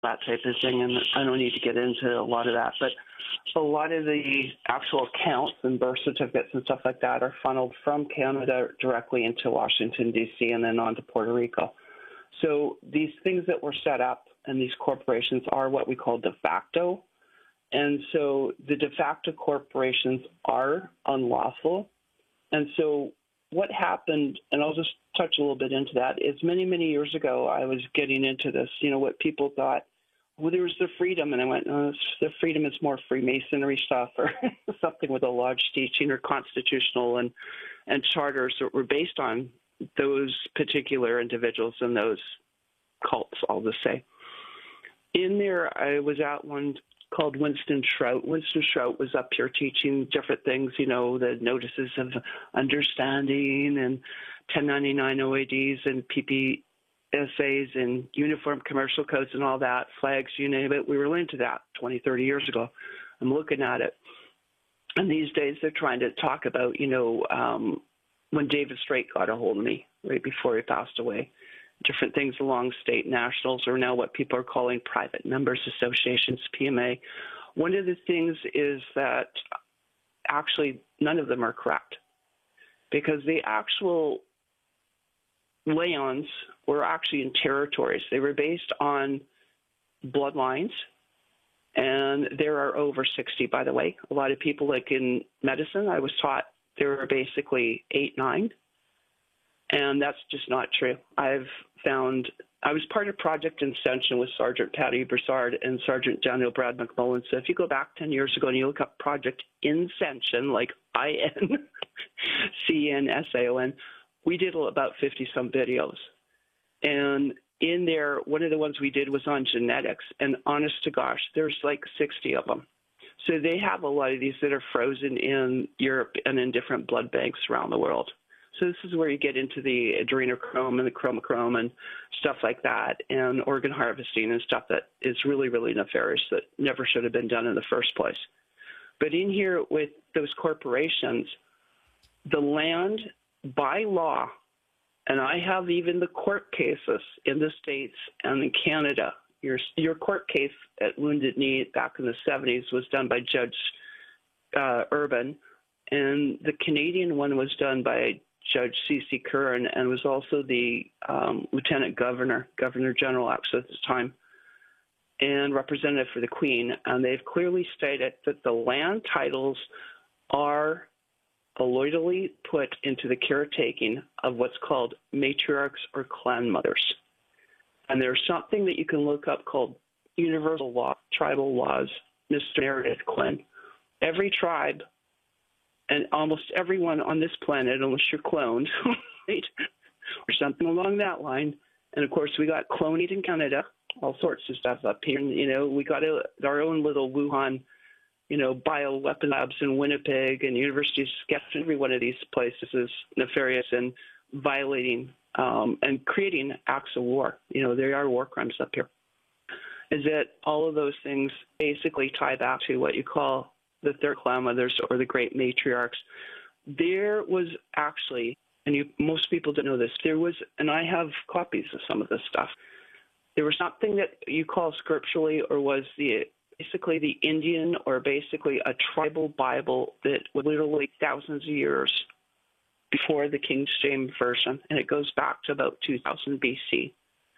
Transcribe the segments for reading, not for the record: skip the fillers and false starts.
that type of thing, and I don't need to get into a lot of that, but a lot of the actual accounts and birth certificates and stuff like that are funneled from Canada directly into Washington, D.C., and then on to Puerto Rico. So these things that were set up and these corporations are what we call de facto. And so the de facto corporations are unlawful. And so what happened, and I'll just touch a little bit into that, is many, many years ago I was getting into this, what people thought, well, there was the freedom, and I went, no, the freedom is more Freemasonry stuff or something with a lodge teaching or constitutional and charters that were based on those particular individuals and those cults, I'll just say. In there, I was at one called Winston Shrout. Winston Shrout was up here teaching different things, the notices of understanding and 1099 OADs and PPSAs and uniform commercial codes and all that, flags, you name it. We were into that 20, 30 years ago. I'm looking at it. And these days they're trying to talk about, when David Straight got a hold of me right before he passed away, different things along state nationals, or now what people are calling private members associations, PMA. One of the things is that actually none of them are correct, because the actual Leons were actually in territories. They were based on bloodlines, and there are over 60, by the way. A lot of people, like in medicine, I was taught there were basically 8, 9, and that's just not true. I was part of Project Ascension with Sergeant Patty Broussard and Sergeant Daniel Brad McMullen. So if you go back 10 years ago and you look up Project Ascension, like INCNSAON, we did about 50-some videos. And in there, one of the ones we did was on genetics. And honest to gosh, there's like 60 of them. So they have a lot of these that are frozen in Europe and in different blood banks around the world. So this is where you get into the adrenochrome and the chromochrome and stuff like that, and organ harvesting and stuff that is really, really nefarious, that never should have been done in the first place. But in here with those corporations, the land by law, and I have even the court cases in the States and in Canada. Your court case at Wounded Knee back in the 70s was done by Judge Urban, and the Canadian one was done by Judge C.C. Curran, and was also the Lieutenant Governor, Governor General actually at this time, and representative for the Queen. And they've clearly stated that the land titles are alloyedly put into the caretaking of what's called matriarchs or clan mothers. And there's something that you can look up called universal law, tribal laws, Mr. Meredith Quinn. Every tribe and almost everyone on this planet, unless you're cloned, right, or something along that line. And, of course, we got cloning in Canada, all sorts of stuff up here. And, we got our own little Wuhan, bioweapon labs in Winnipeg and University of Saskatchewan. Every one of these places is nefarious and violating and creating acts of war. There are war crimes up here. Is that all of those things basically tie back to what you call the third clan mothers or the great matriarchs. There was actually, and most people don't know this, and I have copies of some of this stuff, there was something that you call scripturally, or was basically the Indian, or basically a tribal Bible that was literally thousands of years before the King James Version, and it goes back to about 2000 BC.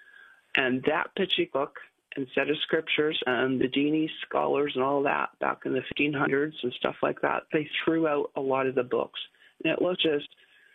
And that particular book and set of scriptures, and the Dini scholars and all that back in the 1500s and stuff like that, they threw out a lot of the books. And it was just,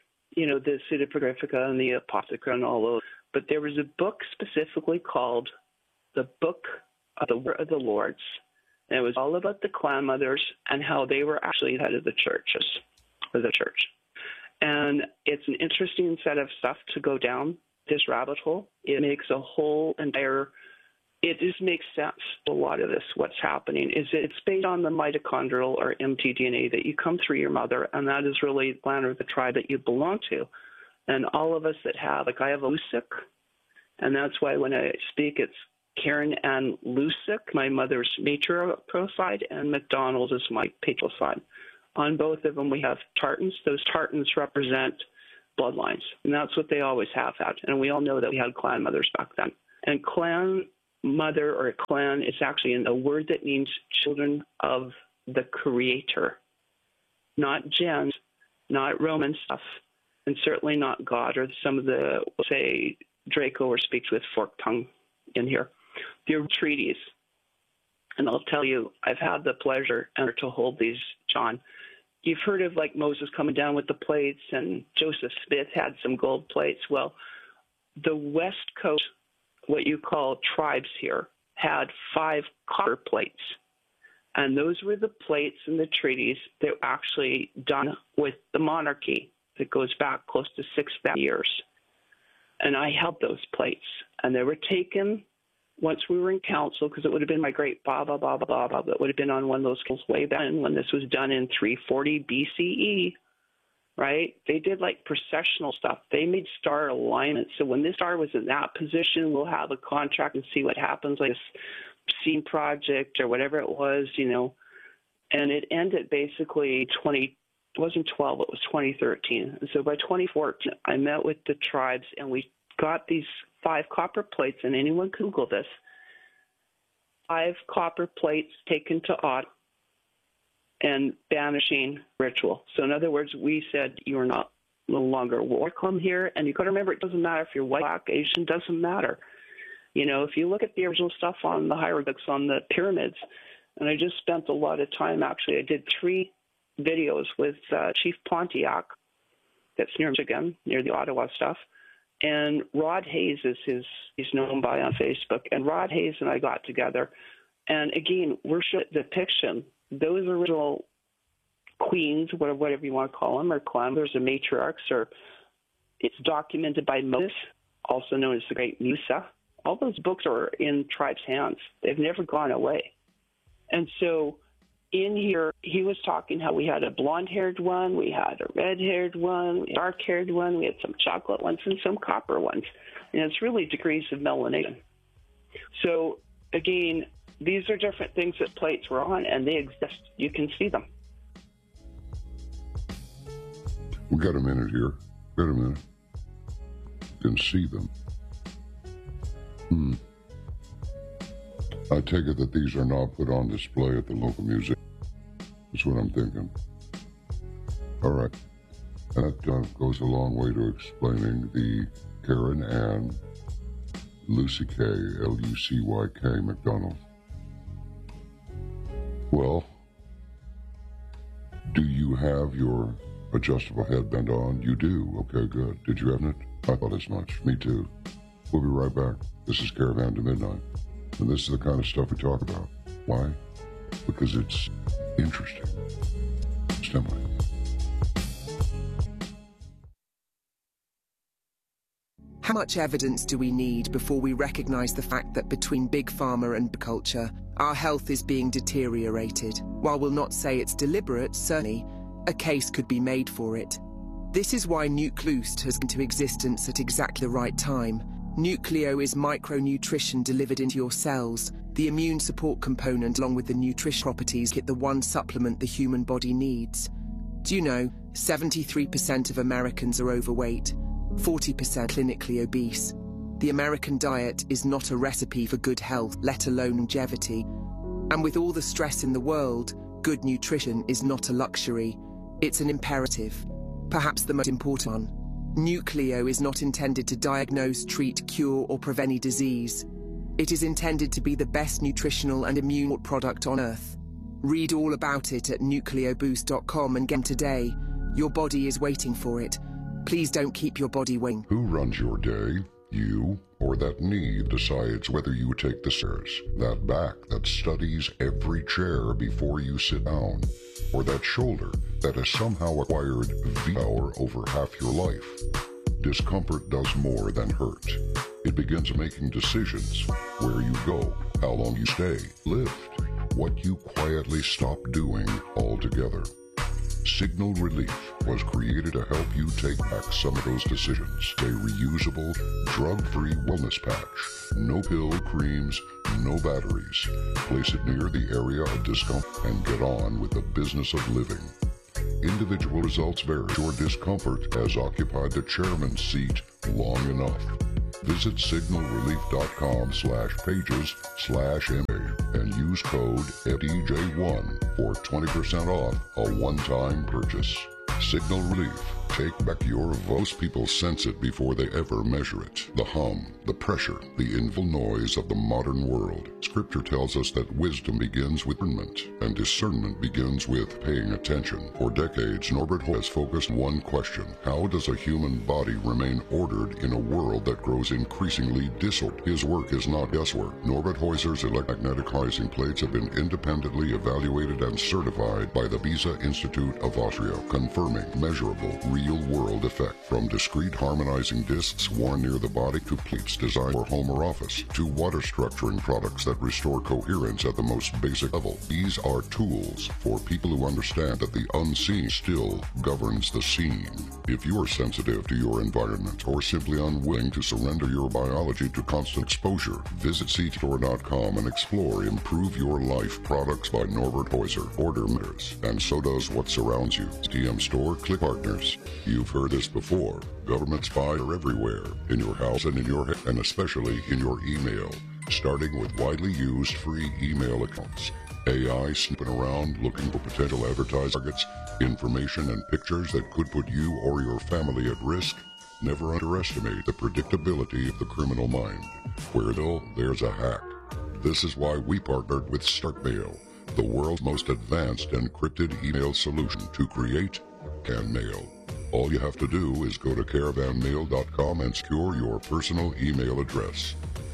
the Pseudepigraphica and the Apocrypha and all those. But there was a book specifically called the Book of the Word of the Lords. And it was all about the clan mothers and how they were actually the head of the churches, or the church. And it's an interesting set of stuff to go down this rabbit hole. It makes a whole entire... It just makes sense, a lot of this, what's happening, is it's based on the mitochondrial or mtDNA that you come through your mother, and that is really the clan or the tribe that you belong to. And all of us that have, like I have a Lusick, and that's why when I speak, it's Karen Ann Lusick, my mother's matriarchal side, and McDonald is my patriarchal side. On both of them, we have tartans. Those tartans represent bloodlines, and that's what they always have had. And we all know that we had clan mothers back then. And clan mother or clan is actually a word that means children of the Creator, not gens, not Roman stuff, and certainly not God or some of the, say, Draco or speaks with forked tongue in here. They're treaties. And I'll tell you, I've had the pleasure to hold these, John. You've heard of like Moses coming down with the plates, and Joseph Smith had some gold plates. Well, the West Coast, what you call tribes here, had 5 copper plates. And those were the plates and the treaties that were actually done with the monarchy that goes back close to 6,000 years. And I held those plates. And they were taken once we were in council, because it would have been my great Baba that would have been on one of those way back when this was done in 340 BCE, right? They did like processional stuff. They made star alignment. So when this star was in that position, we'll have a contract and see what happens, like a scene project or whatever it was, you know. And it ended basically it wasn't 12, it was 2013. And so by 2014, I met with the tribes and we got these 5 copper plates, and anyone can Google this. 5 copper plates taken to Ottawa and banishing ritual. So in other words, we said you are no longer welcome here. And you got to remember, it doesn't matter if you're white, black, Asian, doesn't matter. You know, if you look at the original stuff on the hieroglyphs on the pyramids, and I just spent a lot of time, actually, I did 3 videos with Chief Pontiac, that's near Michigan, near the Ottawa stuff. And Rod Hayes he's known by on Facebook. And Rod Hayes and I got together. And again, worship depiction, those original queens, whatever you want to call them, or clambers or matriarchs, or it's documented by Moses, also known as the Great Musa. All those books are in tribes' hands. They've never gone away. And so in here, he was talking how we had a blonde-haired one, we had a red-haired one, a dark-haired one, we had some chocolate ones and some copper ones. And it's really degrees of melanation. So, again, these are different things that plates were on, and they exist. You can see them. We got a minute here. Got a minute. You can see them. I take it that these are not put on display at the local museum. That's what I'm thinking. All right. That goes a long way to explaining the Karen Ann Lucy K, Lucyk McDonald. Well, do you have your adjustable headband on? You do. Okay, good. Did you have it? I thought as much. Me too. We'll be right back. This is Caravan to Midnight. And this is the kind of stuff we talk about. Why? Because it's interesting. Stimulating. How much evidence do we need before we recognize the fact that between Big Pharma and culture, our health is being deteriorated? While we'll not say it's deliberate, certainly, a case could be made for it. This is why Nucloost has come into existence at exactly the right time. Nucleo is micronutrition delivered into your cells, the immune support component along with the nutrition properties get the one supplement the human body needs. Do you know, 73% of Americans are overweight, 40% clinically obese. The American diet is not a recipe for good health, let alone longevity. And with all the stress in the world, good nutrition is not a luxury, it's an imperative. Perhaps the most important one. Nucleo is not intended to diagnose, treat, cure, or prevent any disease. It is intended to be the best nutritional and immune product on Earth. Read all about it at nucleoboost.com and get today. Your body is waiting for it. Please don't keep your body waiting. Who runs your day? You or that knee decides whether you take the stairs? That back that studies every chair before you sit down? Or that shoulder that has somehow acquired V-power over half your life? Discomfort does more than hurt. It begins making decisions. Where you go, how long you stay, lift, what you quietly stop doing altogether. Signal Relief was created to help you take back some of those decisions. A reusable, drug-free wellness patch. No pill, creams, no batteries. Place it near the area of discomfort and get on with the business of living. Individual results vary. Your discomfort has occupied the chairman's seat long enough. Visit signalrelief.com/pages/MA and use code FDJ1 for 20% off a one-time purchase. Signal Relief. Take back your voice. Most people sense it before they ever measure it. The hum, the pressure, the invisible noise of the modern world. Scripture tells us that wisdom begins with discernment, and discernment begins with paying attention. For decades, Norbert has focused on one question: how does a human body remain ordered in a world that grows increasingly disordered? His work is not guesswork. Norbert Heuser's electromagnetic rising plates have been independently evaluated and certified by the Pisa Institute of Austria, confirming measurable, real-world effect. From discrete harmonizing discs worn near the body to plates designed for home or office, to water structuring products that restore coherence at the most basic level. These are tools for people who understand that the unseen still governs the seen. If you are sensitive to your environment or simply unwilling to surrender your biology to constant exposure, visit ctstore.com and explore Improve Your Life products by Norbert Heuser. Order matters, and so does what surrounds you. TM Store, click partners. You've heard this before. Government spies are everywhere, in your house and in your head, and especially in your email, starting with widely used free email accounts. AI snooping around looking for potential advertising targets, information and pictures that could put you or your family at risk. Never underestimate the predictability of the criminal mind. Where though, there's a hack. This is why we partnered with StartMail, the world's most advanced encrypted email solution to create and mail. All you have to do is go to caravanmail.com and secure your personal email address.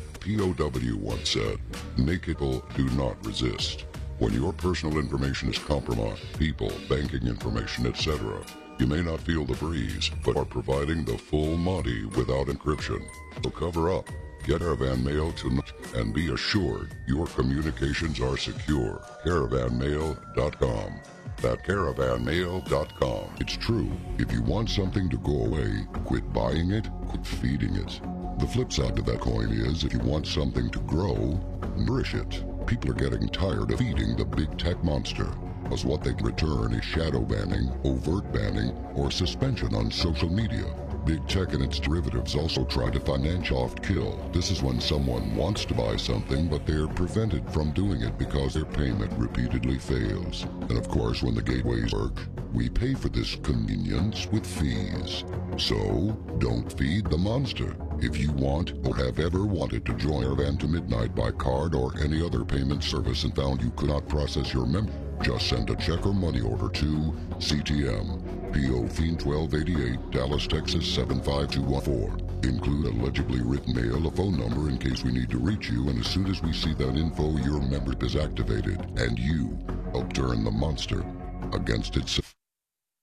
POW once said, "Naked people do not resist." When your personal information is compromised, people, banking information, etc., you may not feel the breeze, but are providing the full Monty without encryption. So cover up. Get Caravan Mail tonight and be assured your communications are secure. Caravanmail.com. At caravanmail.com. It's true, if you want something to go away, quit buying it, quit feeding it. The flip side of that coin is, if you want something to grow, nourish it. People are getting tired of feeding the big tech monster, because what they return is shadow banning, overt banning, or suspension on social media. Big tech and its derivatives also try to financial kill. This is when someone wants to buy something, but they're prevented from doing it because their payment repeatedly fails. And of course, when the gateways work, we pay for this convenience with fees. So, don't feed the monster. If you want or have ever wanted to join Caravan to Midnight by card or any other payment service and found you could not process your membership, just send a check or money order to CTM, P.O. Fiend 1288, Dallas, Texas 75214. Include a legibly written mail, a phone number in case we need to reach you, and as soon as we see that info, your membership is activated, and you help turn the monster against itself.